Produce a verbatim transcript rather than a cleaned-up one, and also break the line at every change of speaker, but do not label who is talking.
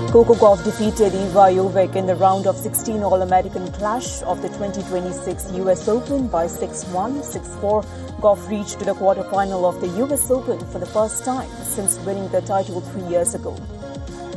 Coco Gauff defeated Iva Jovic in the round of sixteen All-American clash of the twenty twenty-six U S Open by six one, six four. Gauff reached to the quarterfinal of the U S Open for the first time since winning the title three years ago.